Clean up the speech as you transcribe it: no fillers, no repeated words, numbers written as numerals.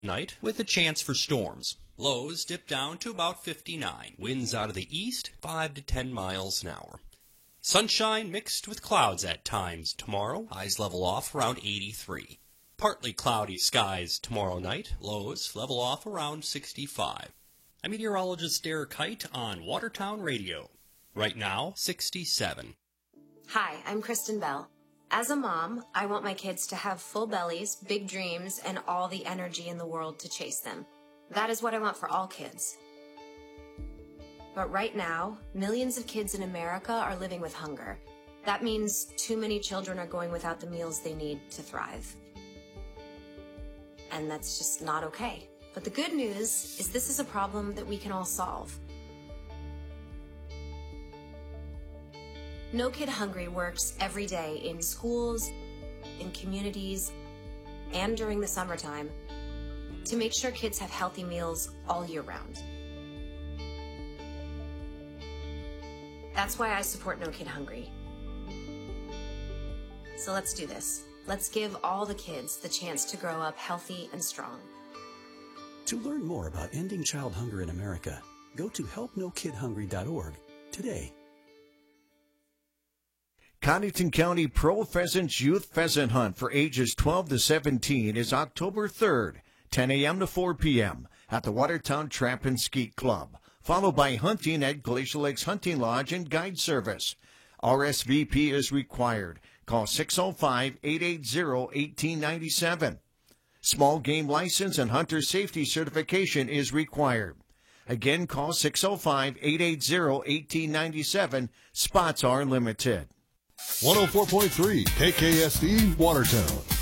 Night with a chance for storms. Lows dip down to about 59. Winds out of the east, 5 to 10 miles an hour. Sunshine mixed with clouds at times tomorrow. Highs level off around 83. Partly cloudy skies tomorrow night. Lows level off around 65. I'm meteorologist Derek Height on Watertown Radio. Right now, 67. Hi, I'm Kristen Bell. As a mom, I want my kids to have full bellies, big dreams, and all the energy in the world to chase them. That is what I want for all kids. But right now, millions of kids in America are living with hunger. That means too many children are going without the meals they need to thrive. And that's just not okay. But the good news is this is a problem that we can all solve. No Kid Hungry works every day in schools, in communities, and during the summertime to make sure kids have healthy meals all year round. That's why I support No Kid Hungry. So let's do this. Let's give all the kids the chance to grow up healthy and strong. To learn more about ending child hunger in America, go to helpnokidhungry.org today. Connington County Pro Pheasants Youth Pheasant Hunt for ages 12 to 17 is October 3rd, 10 a.m. to 4 p.m. at the Watertown Trap and Skeet Club, followed by hunting at Glacial Lakes Hunting Lodge and Guide Service. RSVP is required. Call 605-880-1897. Small game license and hunter safety certification is required. Again, call 605-880-1897. Spots are limited. 104.3 KKSD Watertown.